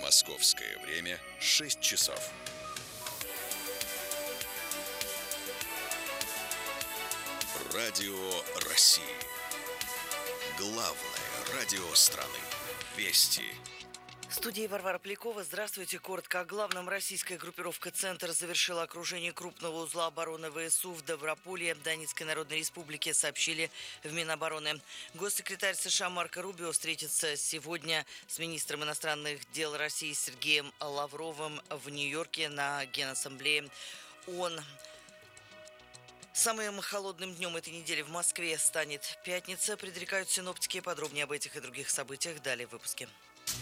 Московское время 6 часов. Радио России. Главное радио страны. Вести. В студии Варвара Полякова. Здравствуйте. Коротко о главном. Российская группировка «Центр» завершила окружение крупного узла обороны ВСУ в Даврополье, Донецкой Народной Республике, сообщили в Минобороны. Госсекретарь США Марко Рубио встретится сегодня с министром иностранных дел России Сергеем Лавровым в Нью-Йорке на Генассамблее ООН. Самым холодным днем этой недели в Москве станет пятница, предрекают синоптики. Подробнее об этих и других событиях далее в выпуске.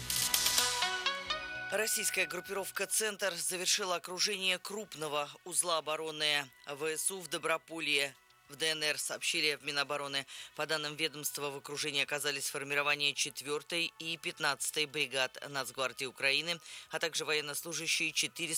Российская группировка «Центр» завершила окружение крупного узла обороны ВСУ в Доброполье, в ДНР, сообщили в Минобороны. По данным ведомства, в окружении оказались формирования 4-й и 15-й бригад Нацгвардии Украины, а также военнослужащие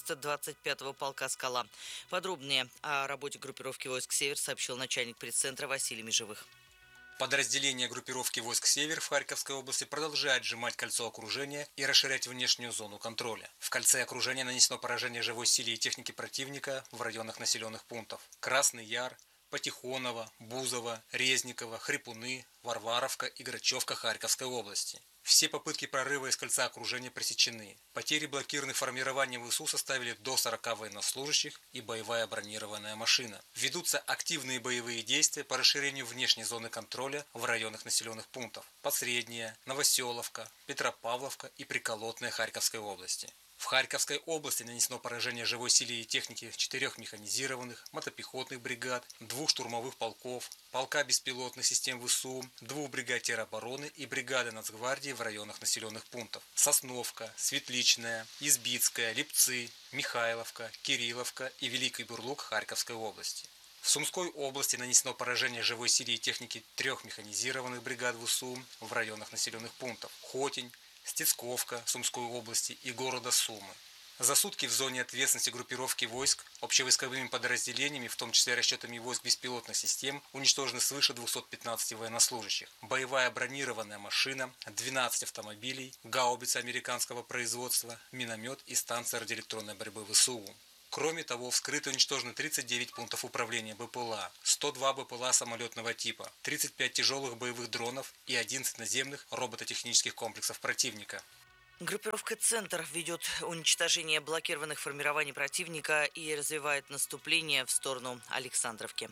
425-го полка «Скала». Подробнее о работе группировки войск «Север» сообщил начальник пресс-центра Василий Межевых. Подразделение группировки войск «Север» в Харьковской области продолжает сжимать кольцо окружения и расширять внешнюю зону контроля. В кольце окружения нанесено поражение живой силе и техники противника в районах населенных пунктов Красный Яр, Патихоново, Бузово, Резниково, Хрипуны, Варваровка и Грачевка Харьковской области. Все попытки прорыва из кольца окружения пресечены. Потери блокированных формирований ВСУ составили до 40 военнослужащих и боевая бронированная машина. Ведутся активные боевые действия по расширению внешней зоны контроля в районах населенных пунктов Подсредняя, Новоселовка, Петропавловка и Приколотная Харьковской области. В Харьковской области нанесено поражение живой силе и техники 4 механизированных, мотопехотных бригад, 2 штурмовых полков, полка беспилотных систем ВСУ, 2 бригад теробороны и бригады Нацгвардии в районах населенных пунктов Сосновка, Светличная, Избицкая, Липцы, Михайловка, Кирилловка и Великий Бурлук Харьковской области. В Сумской области нанесено поражение живой силе и техники 3 механизированных бригад ВСУ в районах населенных пунктов Хотень, Стецковка Сумской области и города Сумы. За сутки в зоне ответственности группировки войск общевойсковыми подразделениями, в том числе расчетами войск беспилотных систем, уничтожены свыше 215 военнослужащих. Боевая бронированная машина, 12 автомобилей, гаубица американского производства, миномет и станция радиоэлектронной борьбы ВСУ. Кроме того, вскрыто и уничтожено 39 пунктов управления БПЛА, 102 БПЛА самолетного типа, 35 тяжелых боевых дронов и 11 наземных робототехнических комплексов противника. Группировка «Центр» ведет уничтожение блокированных формирований противника и развивает наступление в сторону Александровки.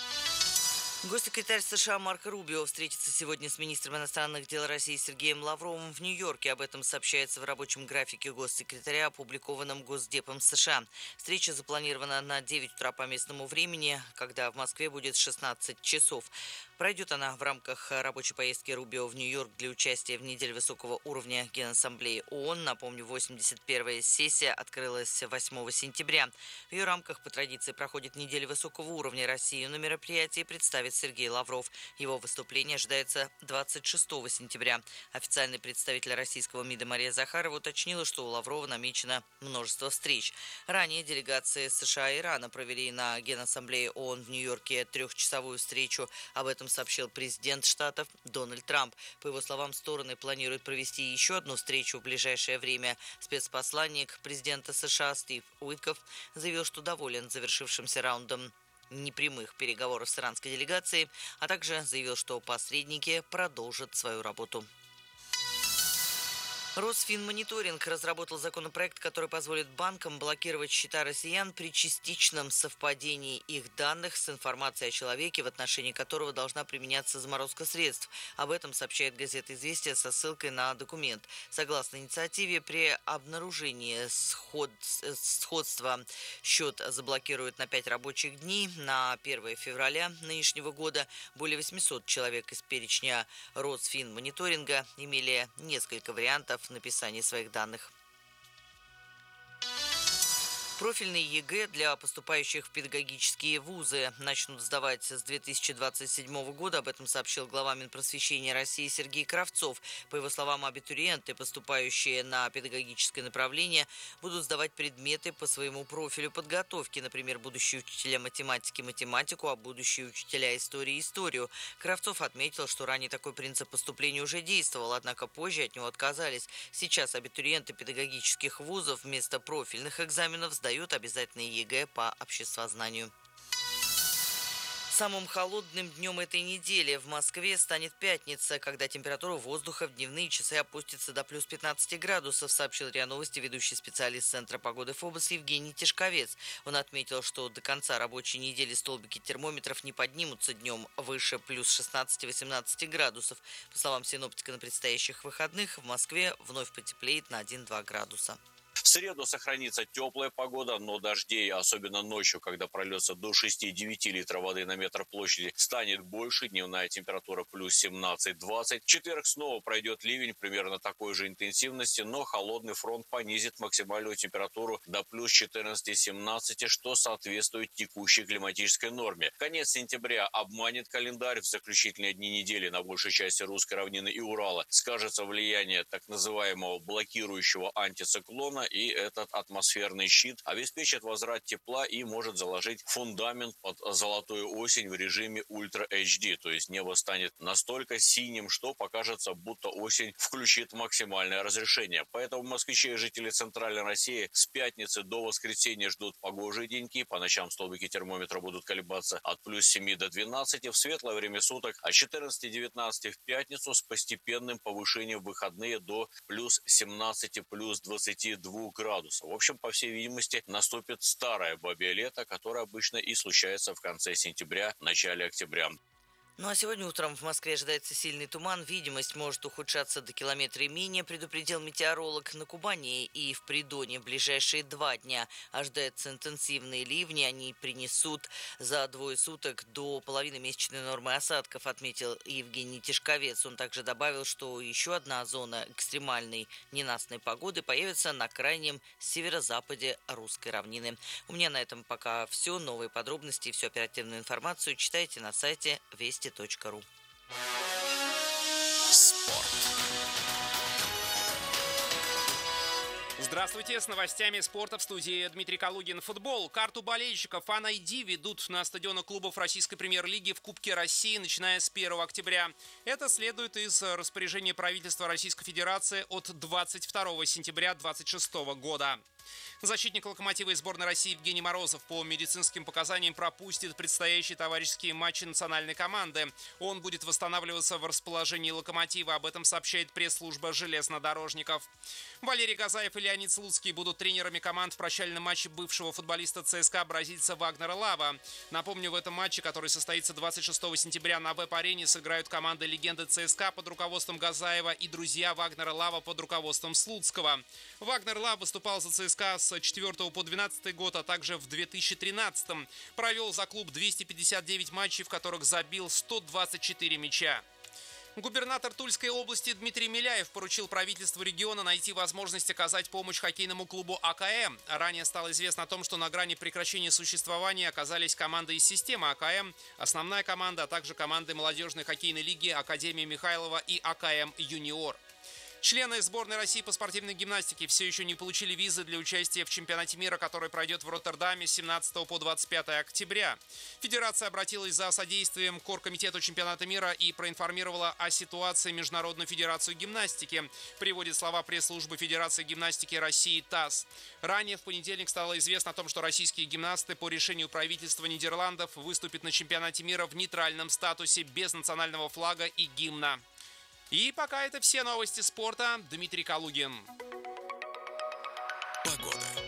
Госсекретарь США Марко Рубио встретится сегодня с министром иностранных дел России Сергеем Лавровым в Нью-Йорке. Об этом сообщается в рабочем графике госсекретаря, опубликованном Госдепом США. Встреча запланирована на 9 утра по местному времени, когда в Москве будет 16 часов. Пройдет она в рамках рабочей поездки Рубио в Нью-Йорк для участия в неделе высокого уровня Генассамблеи ООН. Напомню, 81-я сессия открылась 8 сентября. В ее рамках по традиции проходит неделя высокого уровня России. На мероприятии представит Сергей Лавров. Его выступление ожидается 26 сентября. Официальный представитель российского МИДа Мария Захарова уточнила, что у Лаврова намечено множество встреч. Ранее делегации США и Ирана провели на Генассамблее ООН в Нью-Йорке 3-часовую встречу. Об этом сообщил президент Штатов Дональд Трамп. По его словам, стороны планируют провести еще одну встречу в ближайшее время. Спецпосланник президента США Стив Уитков заявил, что доволен завершившимся раундом непрямых переговоров с иранской делегацией, а также заявил, что посредники продолжат свою работу. Росфинмониторинг разработал законопроект, который позволит банкам блокировать счета россиян при частичном совпадении их данных с информацией о человеке, в отношении которого должна применяться заморозка средств. Об этом сообщает газета «Известия» со ссылкой на документ. Согласно инициативе, при обнаружении сходства счет заблокируют на 5 рабочих дней. На 1 февраля нынешнего года более 800 человек из перечня Росфинмониторинга имели несколько вариантов написания своих данных. Профильные ЕГЭ для поступающих в педагогические вузы начнут сдавать с 2027 года. Об этом сообщил глава Минпросвещения России Сергей Кравцов. По его словам, абитуриенты, поступающие на педагогическое направление, будут сдавать предметы по своему профилю подготовки. Например, будущие учителя математики – математику, а будущие учителя истории – историю. Кравцов отметил, что ранее такой принцип поступления уже действовал, однако позже от него отказались. Сейчас абитуриенты педагогических вузов вместо профильных экзаменов сдают обязательные ЕГЭ по обществознанию. Самым холодным днем этой недели в Москве станет пятница, когда температура воздуха в дневные часы опустится до плюс 15 градусов, сообщил РИА Новости ведущий специалист Центра погоды ФОБОС Евгений Тишковец. Он отметил, что до конца рабочей недели столбики термометров не поднимутся днем выше плюс 16-18 градусов. По словам синоптика, на предстоящих выходных в Москве вновь потеплеет на 1-2 градуса. В среду сохранится теплая погода, но дождей, особенно ночью, когда прольется до 6-9 литров воды на метр площади, станет больше. Дневная температура плюс 17-20. В четверг снова пройдет ливень примерно такой же интенсивности, но холодный фронт понизит максимальную температуру до плюс 14-17, что соответствует текущей климатической норме. Конец сентября обманет календарь. В заключительные дни недели на большей части русской равнины и Урала скажется влияние так называемого блокирующего антициклона, и этот атмосферный щит обеспечит возврат тепла и может заложить фундамент под золотую осень в режиме Ультра HD. То есть небо станет настолько синим, что покажется, будто осень включит максимальное разрешение. Поэтому москвичи и жители Центральной России с пятницы до воскресенья ждут погожие деньки. По ночам столбики термометра будут колебаться от плюс 7 до 12. В светлое время суток от 14-19 в пятницу с постепенным повышением в выходные до плюс 17, плюс 22 градусов. В общем, по всей видимости, наступит старое бабье лето, которое обычно и случается в конце сентября, начале октября. Ну а сегодня утром в Москве ожидается сильный туман. Видимость может ухудшаться до километра и менее, предупредил метеоролог. На Кубани и в Придоне в ближайшие 2 дня ожидаются интенсивные ливни. Они принесут за 2 суток до половины месячной нормы осадков, отметил Евгений Тишковец. Он также добавил, что еще одна зона экстремальной ненастной погоды появится на крайнем северо-западе русской равнины. У меня на этом пока все. Новые подробности и всю оперативную информацию читайте на сайте Вести.ру. Спорт. Здравствуйте, с новостями спорта в студии Дмитрий Калугин. Футбол. Карту болельщиков Fan ID ведут на стадионах клубов Российской премьер-лиги в Кубке России, начиная с 1 октября. Это следует из распоряжения правительства Российской Федерации от 22 сентября 2026 года. Защитник «Локомотива» и сборной России Евгений Морозов по медицинским показаниям пропустит предстоящие товарищеские матчи национальной команды. Он будет восстанавливаться в расположении «Локомотива». Об этом сообщает пресс-служба железнодорожников. Валерий Газаев и Леонид Слуцкий будут тренерами команд в прощальном матче бывшего футболиста ЦСКА бразильца Вагнера Лава. Напомню, в этом матче, который состоится 26 сентября на Веб-арене, сыграют команды легенды ЦСКА под руководством Газаева и друзья Вагнера Лава под руководством Слуцкого. Вагнер Лав выступал за ЦСКА с 4 по 12 год, а также в 2013-м. Провел за клуб 259 матчей, в которых забил 124 мяча. Губернатор Тульской области Дмитрий Миляев поручил правительству региона найти возможность оказать помощь хоккейному клубу АКМ. Ранее стало известно о том, что на грани прекращения существования оказались команды из системы АКМ, основная команда, а также команды молодежной хоккейной лиги Академия Михайлова и АКМ Юниор. Члены сборной России по спортивной гимнастике все еще не получили визы для участия в чемпионате мира, который пройдет в Роттердаме с 17 по 25 октября. Федерация обратилась за содействием к оргкомитету чемпионата мира и проинформировала о ситуации Международную федерацию гимнастики. Приводит слова пресс-службы Федерации гимнастики России ТАСС. Ранее в понедельник стало известно о том, что российские гимнасты по решению правительства Нидерландов выступят на чемпионате мира в нейтральном статусе без национального флага и гимна. И пока это все новости спорта. Дмитрий Калугин. Погода.